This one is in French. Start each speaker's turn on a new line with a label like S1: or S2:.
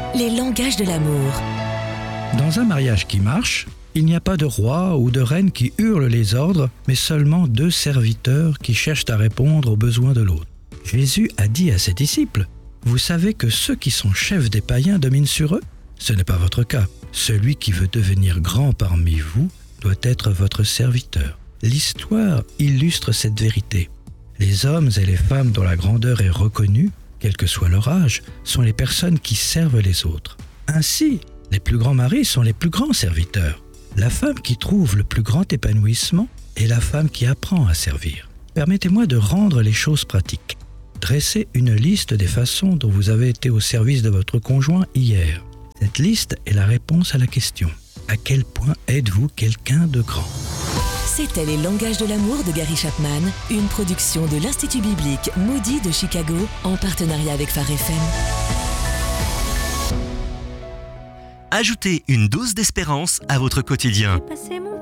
S1: Les langages de l'amour.
S2: Dans un mariage qui marche, il n'y a pas de roi ou de reine qui hurle les ordres, mais seulement deux serviteurs qui cherchent à répondre aux besoins de l'autre. Jésus a dit à ses disciples : « Vous savez que ceux qui sont chefs des païens dominent sur eux ? Ce n'est pas votre cas. Celui qui veut devenir grand parmi vous doit être votre serviteur. » L'histoire illustre cette vérité. Les hommes et les femmes dont la grandeur est reconnue, quel que soit leur âge, sont les personnes qui servent les autres. Ainsi, les plus grands maris sont les plus grands serviteurs. La femme qui trouve le plus grand épanouissement est la femme qui apprend à servir. Permettez-moi de rendre les choses pratiques. Dressez une liste des façons dont vous avez été au service de votre conjoint hier. Cette liste est la réponse à la question : à quel point êtes-vous quelqu'un de grand ?
S1: C'était Les langages de l'amour de Gary Chapman, une production de l'Institut biblique Moody de Chicago en partenariat avec Phare FM.
S3: Ajoutez une dose d'espérance à votre quotidien.